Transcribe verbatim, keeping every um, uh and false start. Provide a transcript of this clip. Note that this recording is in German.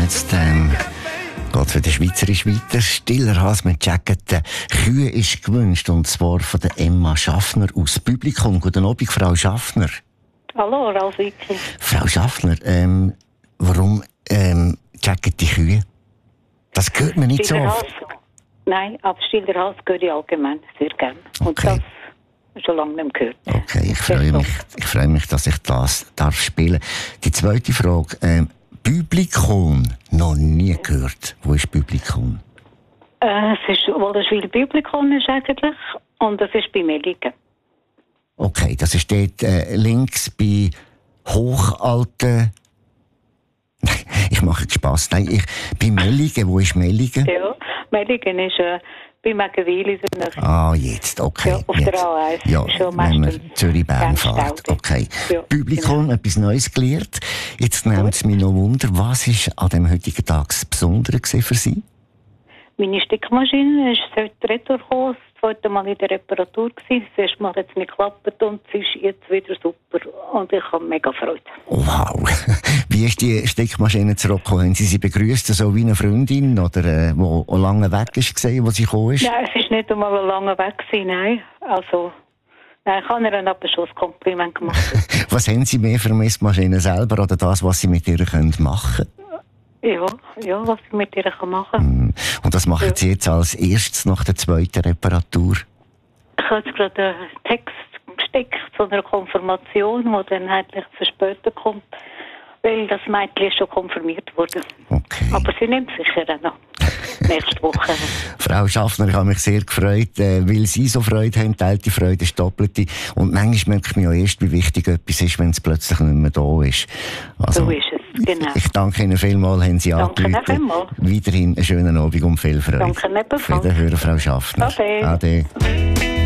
jetzt ähm, geht für den Schweizerisch weiter. Stiller Hals mit Jacketen. Kühe ist gewünscht, und zwar von der Emma Schaffner aus Publikum. Guten Abend, Frau Schaffner. Hallo, Ralf Wicki. Frau Schaffner, ähm, warum ähm, jacken die Kühe? Das hört man nicht Stiller so oft. Hals. Nein, aber Stiller Hals höre ich allgemein sehr gerne. Und Okay. das schon lange nicht mehr gehört. Okay, ich freue mich, ich freue mich, dass ich das darf spielen. Die zweite Frage, ähm, Publikum, noch nie gehört. Wo ist Publikum? Äh, es ist, wo das Schweizer Publikum ist eigentlich, und das ist bei Melligen. Okay, das ist dort äh, links bei Hochalten. Ich mache jetzt Spass. Nein, ich, bei Melligen, wo ist Melligen? Ja, Melligen ist äh, bei Megenwil. Ah, jetzt, okay. Ja, auf jetzt. der A eins. Ja, Schon wenn meistens man Zürich-Bern ganz fährt. staudig. Okay. Ja, Publikum, genau. etwas Neues gelernt. Jetzt nimmt es mich noch Wunder, was war an dem heutigen Tag das Besondere für Sie? Meine Stickmaschine ist heute retour gekommen, das zweite Mal in der Reparatur gewesen. Das erste Mal hat es nicht geklappt und es ist jetzt wieder super. Und ich habe mega Freude. Wow. Wie ist die Steckmaschine zurückgekommen? Haben Sie sie begrüßt, so wie eine Freundin, oder äh, wo auch lange weg ist, gesehen, wo sie gekommen ist? Nein, es ist nicht einmal lange weg gewesen, nein. Also, nein, ich habe ihr aber schon ein Kompliment gemacht. Was haben Sie mehr für eine Messmaschine selber oder das, was Sie mit ihr können machen können? Ja, ja, was ich mit ihr machen kann. Mm. Und das machen Ja. Sie jetzt als erstes nach der zweiten Reparatur? Ich habe jetzt gerade einen Text gesteckt zu einer Konfirmation, die dann eigentlich für später kommt, weil das Mädchen ist schon konfirmiert wurde. Okay. Aber sie nimmt sicher auch noch. Nächste Woche. Frau Schaffner, ich habe mich sehr gefreut, äh, weil Sie so Freude haben, teilt die Freude ist doppelte. Und manchmal merke ich mir auch erst, wie wichtig etwas ist, wenn es plötzlich nicht mehr da ist. Also, So ist es, genau. Ich danke Ihnen vielmals, haben Sie Danke angerufen. vielmals. Weiterhin einen schönen Abend und viel Freude. Danke ebenfalls. Wiederhören, Frau Schaffner. Ade. Ade.